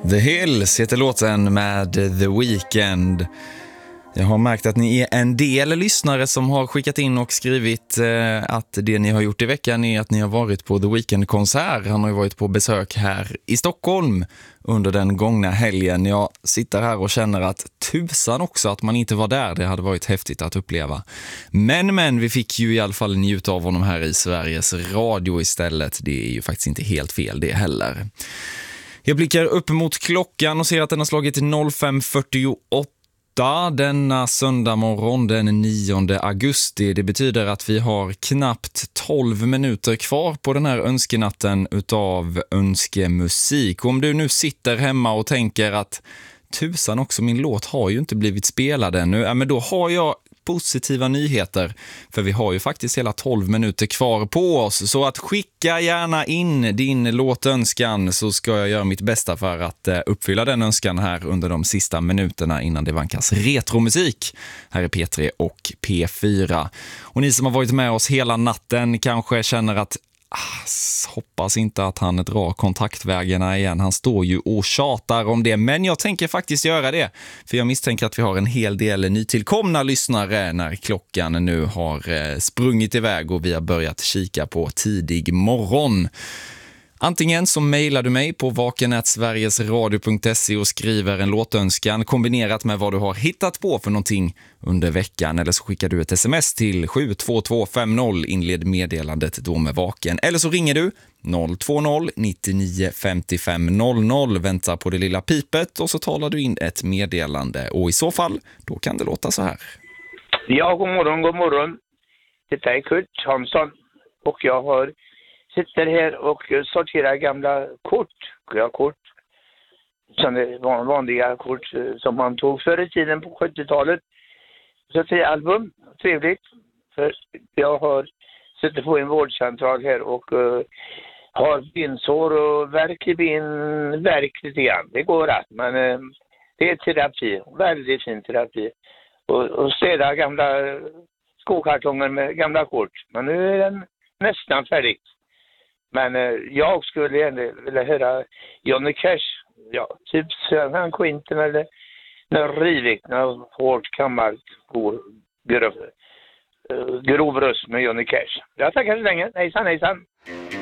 The Hills heter låten med The Weeknd. Jag har märkt att ni är en del lyssnare som har skickat in och skrivit att det ni har gjort i veckan är att ni har varit på The Weeknd-konsert. Han har ju varit på besök här i Stockholm under den gångna helgen. Jag sitter här och känner att tusan också att man inte var där. Det hade varit häftigt att uppleva. Men vi fick ju i alla fall njuta av honom här i Sveriges Radio istället. Det är ju faktiskt inte helt fel det heller. Jag blickar upp mot klockan och ser att den har slagit 05:48 denna söndag morgon den 9 augusti. Det betyder att vi har knappt 12 minuter kvar på den här önskenatten utav önskemusik. Och om du nu sitter hemma och tänker att tusan också, min låt har ju inte blivit spelad ännu. Men då har jag positiva nyheter, för vi har ju faktiskt hela 12 minuter kvar på oss. Så att skicka gärna in din låtönskan, så ska jag göra mitt bästa för att uppfylla den önskan här under de sista minuterna innan det vankas retromusik här i P3 och P4. Och ni som har varit med oss hela natten kanske känner att hoppas inte att han drar kontaktvägarna igen. Han står ju och tjatar om det. Men jag tänker faktiskt göra det. För jag misstänker att vi har en hel del nytillkomna lyssnare när klockan nu har sprungit iväg och vi har börjat kika på tidig morgon. Antingen så mejlar du mig på vaken@sverigesradio.se och skriver en låtönskan kombinerat med vad du har hittat på för någonting under veckan. Eller så skickar du ett sms till 72250, inled meddelandet då med Vaken. Eller så ringer du 020 99 55 00, väntar på det lilla pipet och så talar du in ett meddelande. Och i så fall, då kan det låta så här. Ja, god morgon. Det är Kurt Hansson och jag sitter här och sorterar gamla kort. Som är vanliga kort som man tog förr i tiden på 70-talet. Så det är album, trevligt. För jag har suttit på en vårdcentral här och har bensår och värk i värk lite grann. Det går rätt, men det är terapi, väldigt fin terapi. Och städa gamla skokartonger med gamla kort. Men nu är den nästan färdig. Men jag skulle gärna vilja höra Johnny Cash. Ja, typ Sören Quinten eller Rivik, hårt gammalt grov röst med Johnny Cash. Jag tackar så länge. Hejsan.